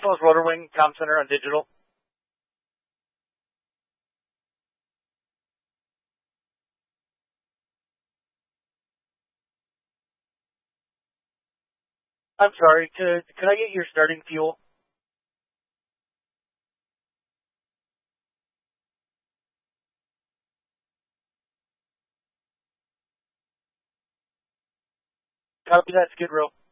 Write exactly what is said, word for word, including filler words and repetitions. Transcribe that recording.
Cosmos Rotor Wing, Comm Center on digital. I'm sorry, could, could I get your starting fuel? Copy that, Skid Row.